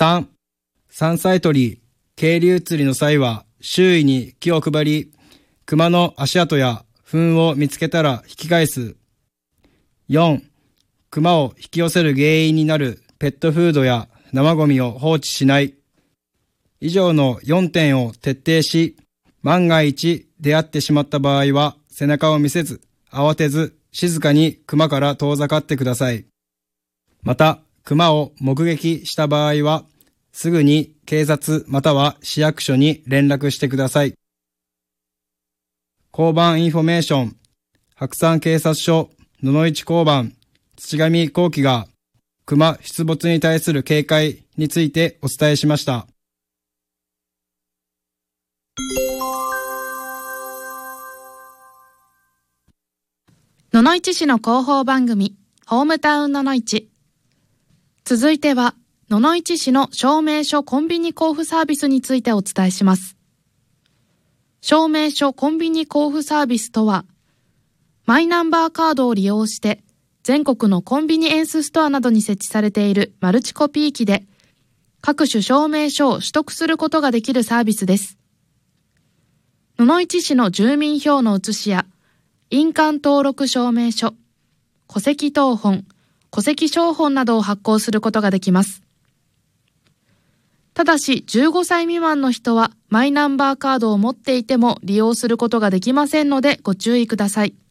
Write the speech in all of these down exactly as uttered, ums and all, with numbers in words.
さん、山菜採り、渓流釣りの際は周囲に気を配り、熊の足跡や糞を見つけたら引き返す。よん、熊を引き寄せる原因になるペットフードや生ゴミを放置しない。以上のよんてんを徹底し、万が一出会ってしまった場合は背中を見せず、慌てず静かに熊から遠ざかってください。また、熊を目撃した場合は、すぐに警察または市役所に連絡してください。交番インフォメーション、白山警察署野々市交番土上幸喜が熊出没に対する警戒についてお伝えしました。 野々市市の広報番組ホームタウン野々市。続いては野々市市の証明書コンビニ交付サービスについてお伝えします。証明書コンビニ交付サービスとは、マイナンバーカードを利用して全国のコンビニエンスストアなどに設置されているマルチコピー機で各種証明書を取得することができるサービスです。野々市市の住民票の写しや印鑑登録証明書、戸籍謄本、戸籍抄本などを発行することができます。ただしじゅうごさい未満の人はマイナンバーカードを持っていても利用することができませんのでご注意ください。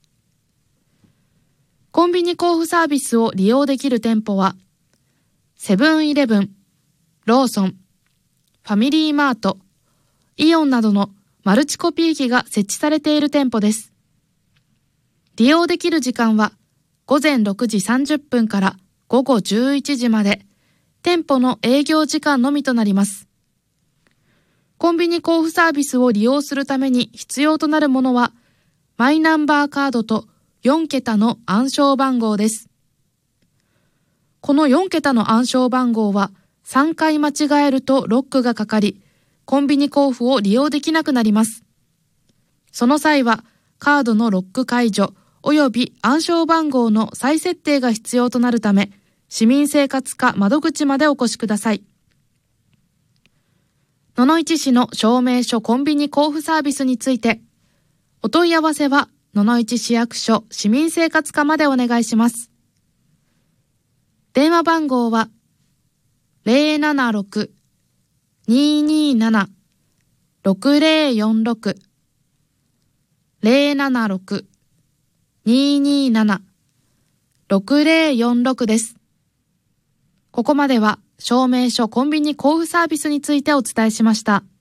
コンビニ交付サービスを利用できる店舗は、セブンイレブン、ローソン、ファミリーマート、イオンなどのマルチコピー機が設置されている店舗です。利用できる時間はごぜんろくじさんじゅっぷんからごごじゅういちじまで、店舗の営業時間のみとなります。コンビニ交付サービスを利用するために必要となるものは、マイナンバーカードとよんけたの暗証番号です。このよんけたの暗証番号はさんかい間違えるとロックがかかり、コンビニ交付を利用できなくなります。その際はカードのロック解除および暗証番号の再設定が必要となるため、市民生活課窓口までお越しください。野々市市の証明書コンビニ交付サービスについて、お問い合わせは野々市市役所市民生活課までお願いします。電話番号は ゼロななろく にーにーなな ろくゼロよんろく ゼロななろく にーにーなな ろくゼロよんろく です。ここまでは証明書コンビニ交付サービスについてお伝えしました。